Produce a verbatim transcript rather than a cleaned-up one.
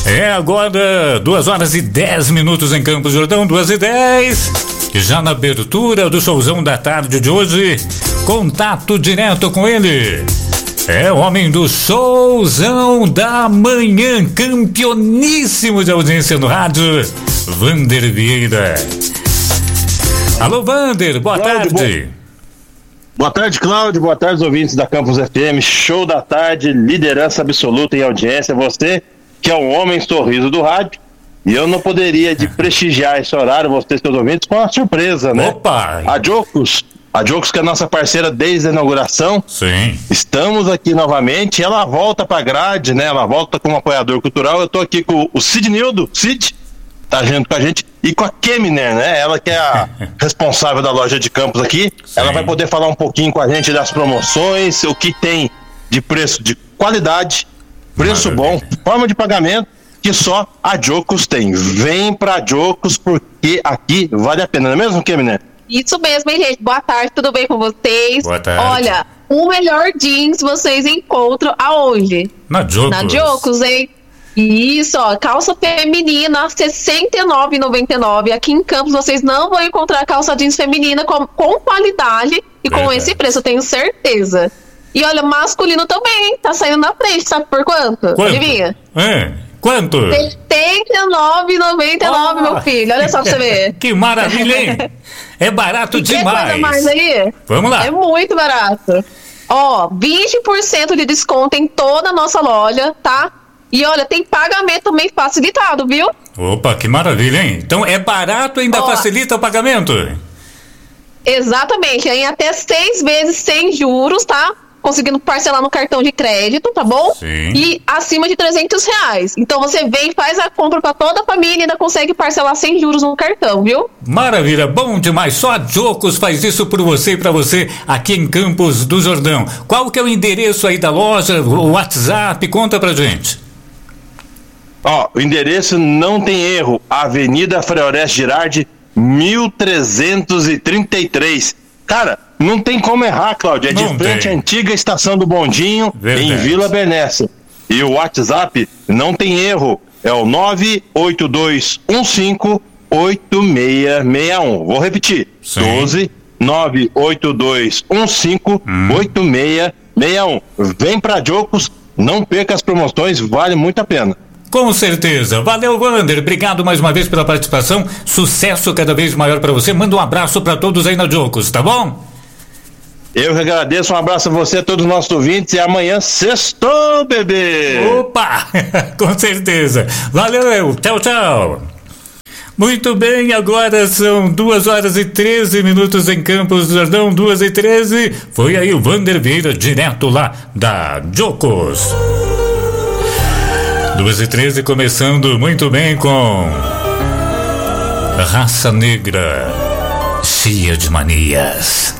É agora duas horas e dez minutos em Campos do Jordão, duas e dez. Já na abertura do showzão da tarde de hoje, contato direto com ele. É o homem do showzão da manhã, campeoníssimo de audiência no rádio, Vander Vieira. Alô, Vander, boa Cláudio, tarde. Boa... boa tarde, Cláudio, boa tarde, ouvintes da Campus F M, show da tarde, liderança absoluta em audiência, você que é um homem sorriso do rádio, e eu não poderia de prestigiar esse horário, vocês seus ouvintes, com uma surpresa, né? Opa! A Jocos, a Jocos que é nossa parceira desde a inauguração. Sim. Estamos aqui novamente, ela volta pra grade, né? Ela volta como apoiador cultural. Eu tô aqui com o Sidnildo, Sid, tá junto com a gente, e com a Kemner, né? Ela que é a responsável da loja de Campos aqui. Sim. Ela vai poder falar um pouquinho com a gente das promoções, o que tem de preço de qualidade, preço Maravilha. Bom, forma de pagamento que só a Jocos tem. Vem pra Jocos porque aqui vale a pena, não é mesmo, Kemner? Isso mesmo, hein, gente? Boa tarde, tudo bem com vocês? Boa tarde. Olha, o melhor jeans vocês encontram aonde? Na Jocos. Na Jocos, hein? Isso, ó, calça feminina, sessenta e nove reais e noventa e nove centavos. Aqui em Campos vocês não vão encontrar calça jeans feminina com, com qualidade e com Verdade. Esse preço, eu tenho certeza. E olha, masculino também, hein? Tá saindo na frente, sabe por quanto? Quanto? Adivinha? É. Quanto? setenta e nove reais e noventa e nove centavos, oh. Meu filho. Olha só pra você ver. Que maravilha, hein? É barato e demais. Quer coisa mais aí? Vamos lá. É muito barato. Ó, vinte por cento de desconto em toda a nossa loja, tá? E olha, tem pagamento também facilitado, viu? Opa, que maravilha, hein? Então é barato e ainda Ó, facilita o pagamento? Exatamente. Em até seis vezes sem juros, tá? Conseguindo parcelar no cartão de crédito, tá bom? Sim. E acima de trezentos reais. Então você vem, faz a compra pra toda a família e ainda consegue parcelar sem juros no cartão, viu? Maravilha, bom demais. Só a Jocos faz isso por você e pra você aqui em Campos do Jordão. Qual que é o endereço aí da loja, o WhatsApp? Conta pra gente. Ó, o endereço não tem erro. Avenida Frei Oreste Girardi, mil trezentos e trinta e três. Cara, não tem como errar, Cláudio. É não de frente à antiga estação do Bondinho, Verdade. Em Vila Bernécia. E o WhatsApp não tem erro. É o nove oito dois um cinco oito seis seis um. Vou repetir. Sim. doze nove oito dois um cinco oito seis seis um. Vem pra Jocos, não perca as promoções, vale muito a pena. Com certeza. Valeu, Vander. Obrigado mais uma vez pela participação. Sucesso cada vez maior para você. Manda um abraço para todos aí na Jocos, tá bom? Eu que agradeço. Um abraço a você, a todos os nossos ouvintes. E amanhã, sextou, bebê! Opa! Com certeza. Valeu. Tchau, tchau. Muito bem, agora são duas horas e treze minutos em Campos do Jordão, duas e treze. Foi aí o Vander Vieira, direto lá da Jocos. duas e treze, começando muito bem com Raça Negra, cheia de manias.